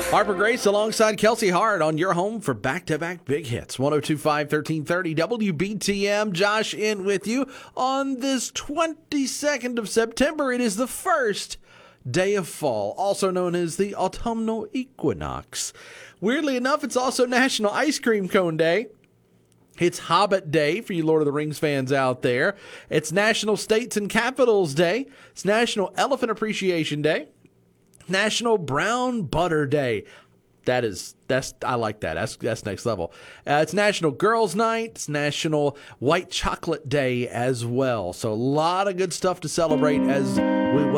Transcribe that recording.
Harper Grace alongside Kelsey Hart on your home for back-to-back big hits. 102.5, 1330 WBTM. Josh in with you on this 22nd of September. It is the first day of fall, also known as the autumnal equinox. Weirdly enough, it's also National Ice Cream Cone Day. It's Hobbit Day for you Lord of the Rings fans out there. It's National States and Capitals Day. It's National Elephant Appreciation Day. National Brown Butter Day. I like that. That's next level. It's National Girls Night. It's National White Chocolate Day as well. So a lot of good stuff to celebrate as we